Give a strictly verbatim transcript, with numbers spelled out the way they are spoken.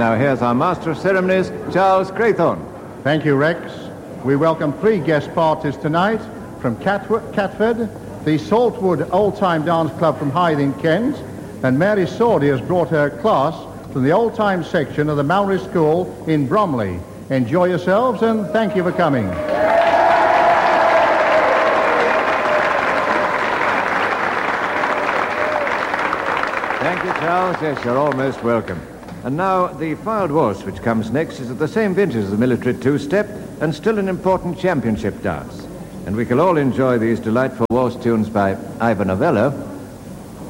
now here's our Master of Ceremonies, Charles Craythorne. Thank you, Rex. We welcome three guest parties tonight from Catw- Catford, the Saltwood Old Time Dance Club from Hythe in Kent, and Mary Sawdy has brought her class from the Old Time section of the Mallory School in Bromley. Enjoy yourselves and thank you for coming. Thank you, Charles. Yes, you're all most welcome. And now, the Filed Waltz, which comes next, is at the same vintage as the military two-step and still an important championship dance. And we can all enjoy these delightful waltz tunes by Ivor Novello,